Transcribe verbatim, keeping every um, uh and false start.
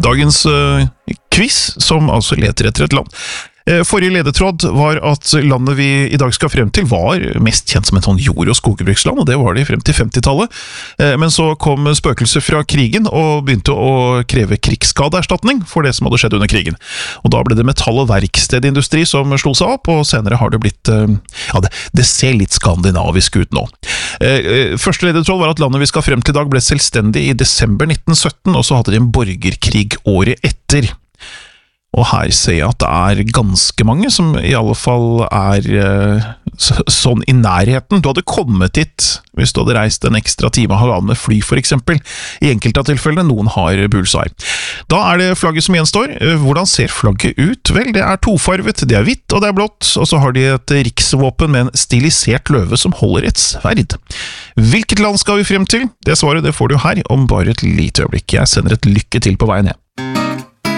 dagens uh, quiz, som altså leter etter et land. Forrige ledetråd var at landet vi i dag skal frem til var mest kjent som et sånn jord- og skogbruksland, og det var det frem til femtitallet. Men så kom spøkelser fra krigen og begynte å kreve krigsskadeerstatning for det som hadde skjedd under krigen. Og da ble det metall- og verkstedindustri som slo seg opp, og senere har det blitt, ja, det, det ser litt skandinavisk ut nå. Første ledetråd var at landet vi skal frem til i dag ble selvstendig i desember nitten sytten, og så hadde de en borgerkrig året etter. Og her ser jeg at det er ganske mange som i alle fall er uh, sånn i nærheten. Du hadde kommet hit hvis du hadde reist en ekstra time og halvannen med fly for eksempel. I enkelte av tilfellene, noen har bullseye. Da er det flagget som gjenstår. Hvordan ser flagget ut? Vel, det er tofarvet, det er hvitt og det er blått, og så har de et riksvåpen med en stilisert løve som holder et sverd. Hvilket land skal vi frem til? Det svaret det får du her om bare et lite øyeblikk. Jeg sender et lykke til på veien hjem.